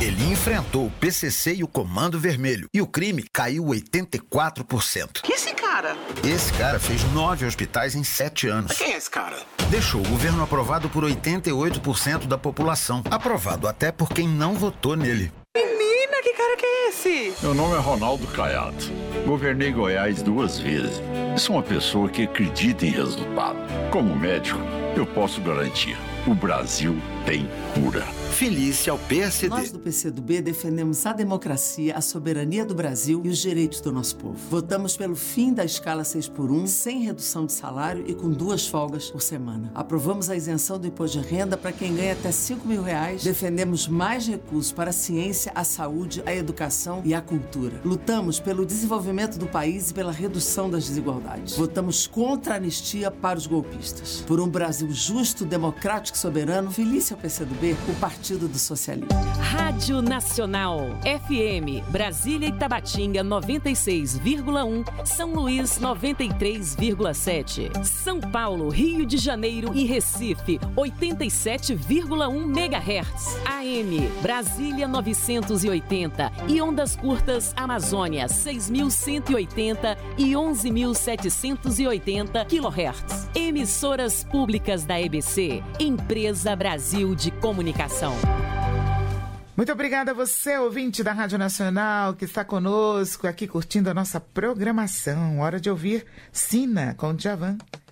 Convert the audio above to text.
Ele enfrentou o PCC e o Comando Vermelho. E o crime caiu 84%. Quem é esse cara? Esse cara fez 9 hospitais em 7 anos. Quem é esse cara? Deixou o governo aprovado por 88% da população. Aprovado até por quem não votou nele. Menina, que cara que é esse? Meu nome é Ronaldo Caiado. Governei Goiás 2 vezes. Sou uma pessoa que acredita em resultado. Como médico, eu posso garantir: o Brasil tem cura. Felice ao PSD. Nós do PCdoB defendemos a democracia, a soberania do Brasil e os direitos do nosso povo. Votamos pelo fim da escala 6x1, sem redução de salário e com 2 folgas por semana. Aprovamos a isenção do imposto de renda para quem ganha até R$5.000. Defendemos mais recursos para a ciência, a saúde, a educação e a cultura. Lutamos pelo desenvolvimento do país e pela redução das desigualdades. Votamos contra a anistia para os golpistas. Por um Brasil justo, democrático e soberano, feliz ao PCdoB, o Partido do Socialismo. Rádio Nacional, FM, Brasília e Tabatinga 96,1, São Luís 93,7, São Paulo, Rio de Janeiro e Recife 87,1 MHz, AM, Brasília 980 e ondas curtas Amazônia 6.180 e 11.780 kHz. Emissoras públicas da EBC, Empresa Brasil de Comunicação. Muito obrigada a você, ouvinte da Rádio Nacional, que está conosco aqui curtindo a nossa programação. Hora de ouvir Sina com Djavan.